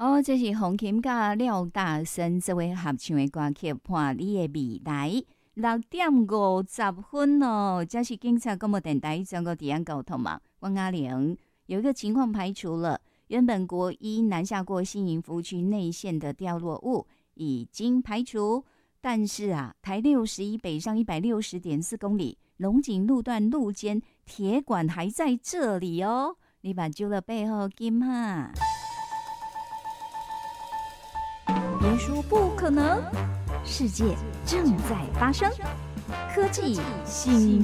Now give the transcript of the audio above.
哦，这是洪琴甲廖大生这位合唱的歌曲《伴你的未来》6:50哦，这是警察广播电台全国治安交通嘛。汪阿玲有一个情况排除了，原本国一南下过新营服务区内线的掉落物已经排除，但是啊，台61北上160.4公里，龙井路段路肩铁管还在这里哦，你把揪了背后金哈。别说不可能，世界正在发生，科技新